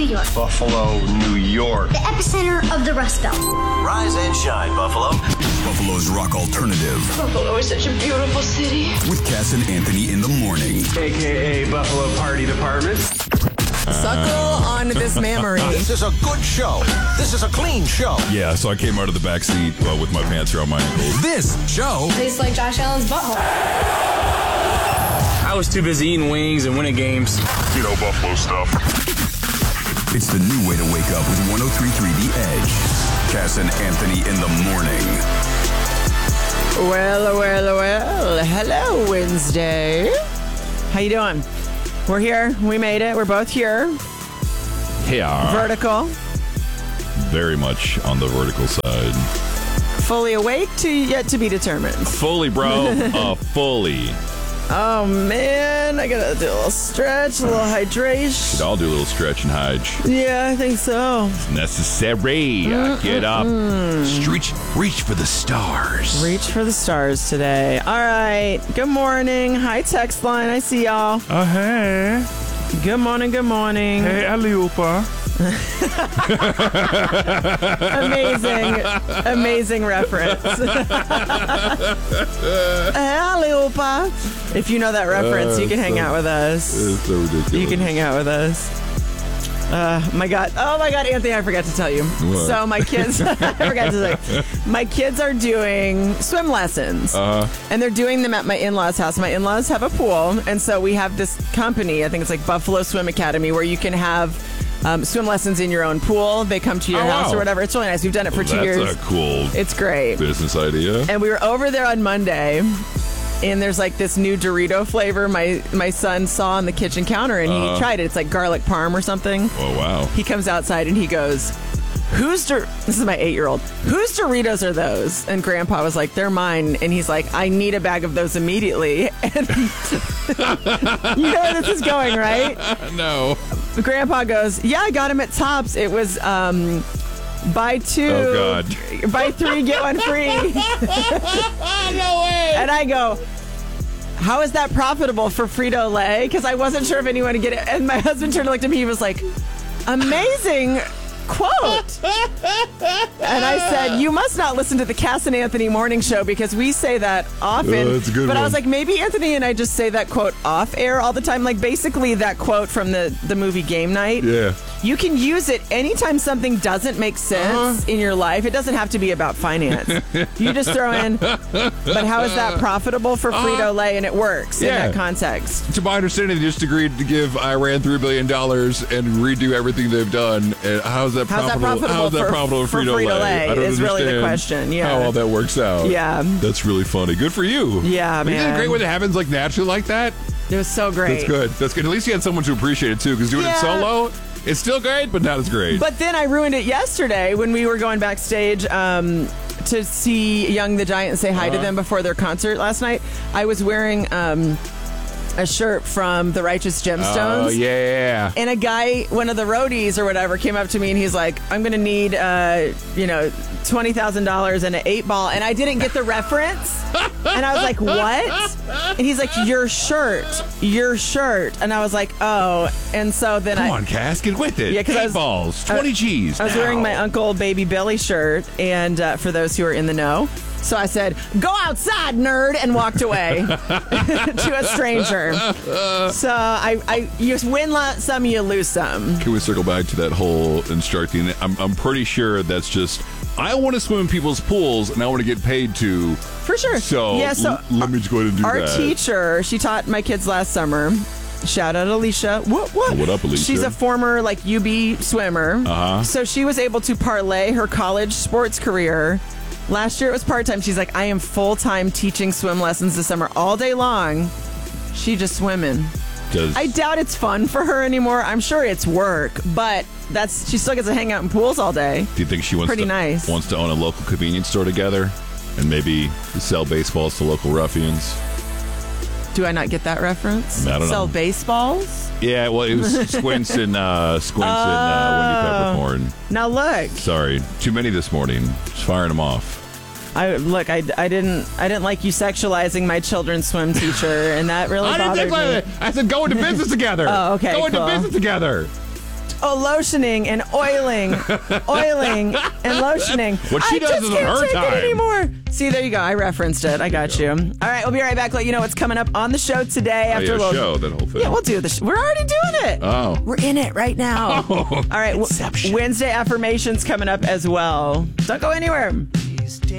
York. Buffalo, New York. The epicenter of the Rust Belt. Rise and shine, Buffalo. Buffalo's rock alternative. Buffalo is such a beautiful city. With Cass and Anthony in the morning. AKA Buffalo Party Department. Suckle on this memory. This is a good show. This is a clean show. Yeah, so I came out of the back seat with my pants around my ankles. This show Tastes like Josh Allen's butthole. I was too busy eating wings and winning games. You know, Buffalo stuff. It's the new way to wake up with 103.3 The Edge. Cass and Anthony in the morning. Well. Hello, Wednesday. How you doing? We're here. We made it. We're both here. Yeah. Vertical. Very much on the vertical side. Fully awake to yet to be determined. Fully, bro. Fully. Oh, man. I gotta do a little stretch, a little hydration. Should all do a little stretch and hide. Yeah, I think so. Necessary. Get up. Reach for the stars. Reach for the stars today. All right. Good morning. Hi, text line. I see y'all. Oh, hey. Good morning. Good morning. Hey, Aliupa. Amazing reference. Alley-oopa. If you know that reference, you can hang out with us. It's so ridiculous. You can hang out with us. My God. Oh, my God, Anthony, I forgot to tell you. What? So my kids, I forgot to say, my kids are doing swim lessons. And they're doing them at my in-laws' house. My in-laws have a pool. And so we have this company, I think it's like Buffalo Swim Academy, where you can have swim lessons in your own pool. They come to your house or whatever. It's really nice. We've done it for 2 years. That's a cool It's great. business idea. And we were over there on Monday, and there's like this new Dorito flavor my son saw on the kitchen counter, and he tried it. It's like garlic parm or something. Oh, wow. He comes outside and he goes, this is my 8-year-old. Whose Doritos are those? And Grandpa was like, they're mine. And he's like, I need a bag of those immediately. And you know where this is going, right? No. Grandpa goes, yeah, I got them at Tops. It was buy 2, Oh, God. buy 3, get 1 free. No way. And I go, how is that profitable for Frito-Lay? Because I wasn't sure if anyone would get it. And my husband turned and looked at me. He was like, amazing quote. And I said, you must not listen to the Cass and Anthony morning show, because we say that often. That's a good but one. I was like, maybe Anthony and I just say that quote off air all the time. Like basically that quote from the movie Game Night. Yeah. You can use it anytime something doesn't make sense in your life. It doesn't have to be about finance. You just throw in, but how is that profitable for Frito-Lay? And it works in that context. To my understanding, they just agreed to give Iran $3 billion and redo everything they've done. And how's that profitable? How's that profitable for Frito-Lay? I don't is really the understand question. Yeah. how all that works out. Yeah. That's really funny. Good for you. Yeah, man. Isn't it great when it happens like naturally like that? It was so great. That's good. That's good. At least you had someone to appreciate it too, because doing it solo, it's still great, but not as great. But then I ruined it yesterday when we were going backstage to see Young the Giant and say hi to them before their concert last night. I was wearing a shirt from the Righteous Gemstones. Oh, yeah. And a guy, one of the roadies or whatever, came up to me and he's like, I'm going to need, $20,000 and an 8-ball. And I didn't get the reference. And I was like, what? And he's like, your shirt. And I was like, oh. And so then Come on, Cass, get with it. Yeah, 'cause 8 balls, 20 G's. I was wearing my Uncle Baby Billy shirt, and for those who are in the know. So I said, go outside, nerd, and walked away to a stranger. So you win some, you lose some. Can we circle back to that whole instructing? I'm pretty sure that's just, I want to swim in people's pools, and I want to get paid to. For sure. So, let me just go ahead and do our that. Our teacher, she taught my kids last summer. Shout out Alicia. What? What up, Alicia? She's a former UB swimmer. So she was able to parlay her college sports career. Last year it was part-time. She's like, I am full-time teaching swim lessons this summer all day long. She just swimming. I doubt it's fun for her anymore. I'm sure it's work, but she still gets to hang out in pools all day. Do you think she wants to own a local convenience store together and maybe sell baseballs to local ruffians? Do I not get that reference? I don't know. Sell baseballs? Yeah, well, it was Squints and Wendy Peppercorn. Now look. Sorry, too many this morning. Just firing them off. I didn't like you sexualizing my children's swim teacher, and that really bothered me. I said go into business together. Oh, okay. Go into business together. lotioning and oiling and lotioning. What she does is on her I just can't take time. it anymore. See, there you go. I referenced it. I got you. All right, we'll be right back. Let you know what's coming up on the show today. After a little show, that whole thing. Yeah, we'll do the We're already doing it. Oh. We're in it right now. Oh. All right, Wednesday affirmations coming up as well. Don't go anywhere.